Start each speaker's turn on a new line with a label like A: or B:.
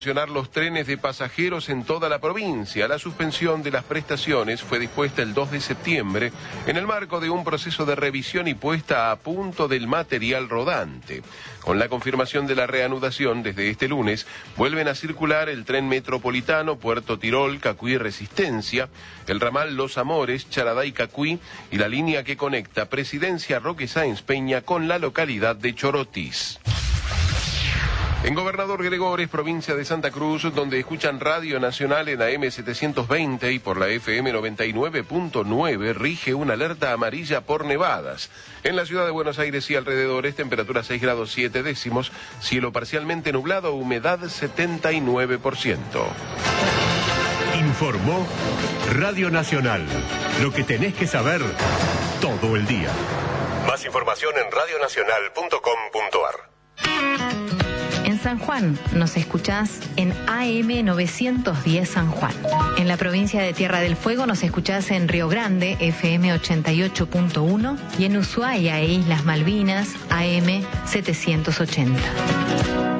A: Funcionar los trenes de pasajeros en toda la provincia. La suspensión de las prestaciones fue dispuesta el 2 de septiembre en el marco de un proceso de revisión y puesta a punto del material rodante. Con la confirmación de la reanudación, desde este lunes, vuelven a circular el tren metropolitano Puerto Tirol, Cacuí Resistencia, el ramal Los Amores, Charaday Cacuí y la línea que conecta Presidencia Roque Sáenz Peña con la localidad de Chorotis. En Gobernador Gregores, provincia de Santa Cruz, donde escuchan Radio Nacional en AM 720 y por la FM 99.9, rige una alerta amarilla por nevadas. En la ciudad de Buenos Aires y alrededores, temperatura 6 grados 7 décimos, cielo parcialmente nublado, humedad 79%.
B: Informó Radio Nacional. Lo que tenés que saber todo el día. Más información en radionacional.com.ar.
C: En San Juan nos escuchás en AM 910 San Juan. En la provincia de Tierra del Fuego nos escuchás en Río Grande, FM 88.1, y en Ushuaia e Islas Malvinas, AM 780.